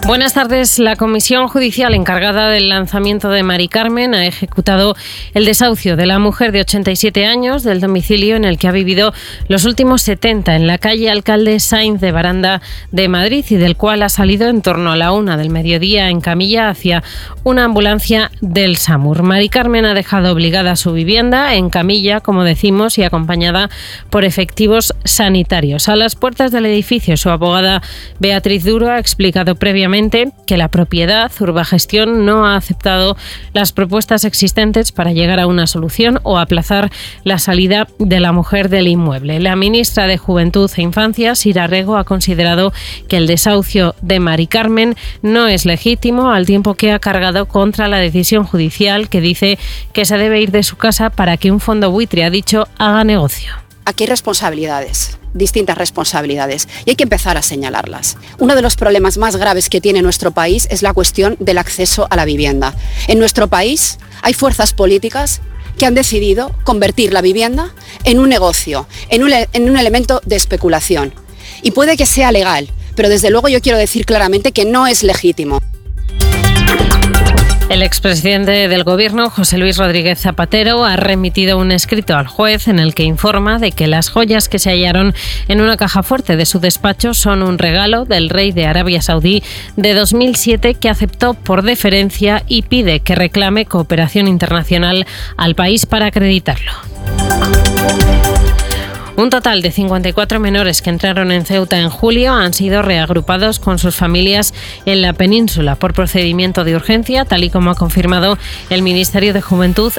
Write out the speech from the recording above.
Buenas tardes. La Comisión Judicial encargada del lanzamiento de Mari Carmen ha ejecutado el desahucio de la mujer de 87 años del domicilio en el que ha vivido los últimos 70 en la calle Alcalde Sainz de Baranda de Madrid y del cual ha salido en torno a la 1 del mediodía en camilla hacia una ambulancia del SAMUR. Mari Carmen ha dejado obligada su vivienda en camilla, como decimos, y acompañada por efectivos sanitarios. A las puertas del edificio, su abogada Beatriz Duro ha explicado previamente que la propiedad Urbagestión no ha aceptado las propuestas existentes para llegar a una solución o aplazar la salida de la mujer del inmueble. La ministra de Juventud e Infancia, Sira Rego, ha considerado que el desahucio de Mari Carmen no es legítimo, al tiempo que ha cargado contra la decisión judicial que dice que se debe ir de su casa para que un fondo buitre, ha dicho, haga negocio. Aquí hay responsabilidades, distintas responsabilidades, y hay que empezar a señalarlas. Uno de los problemas más graves que tiene nuestro país es la cuestión del acceso a la vivienda. En nuestro país hay fuerzas políticas que han decidido convertir la vivienda en un negocio, en un elemento de especulación. Y puede que sea legal, pero desde luego yo quiero decir claramente que no es legítimo. El expresidente del Gobierno, José Luis Rodríguez Zapatero, ha remitido un escrito al juez en el que informa de que las joyas que se hallaron en una caja fuerte de su despacho son un regalo del rey de Arabia Saudí de 2007 que aceptó por deferencia y pide que reclame cooperación internacional al país para acreditarlo. Un total de 54 menores que entraron en Ceuta en julio han sido reagrupados con sus familias en la península por procedimiento de urgencia, tal y como ha confirmado el Ministerio de Juventud